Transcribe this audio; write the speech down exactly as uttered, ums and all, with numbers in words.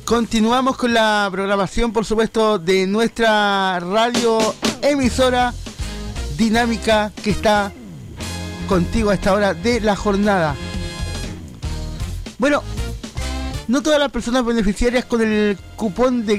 Continuamos con la programación, por supuesto, de nuestra radio emisora dinámica que está contigo a esta hora de la jornada. Bueno, no todas las personas beneficiarias con el cupón de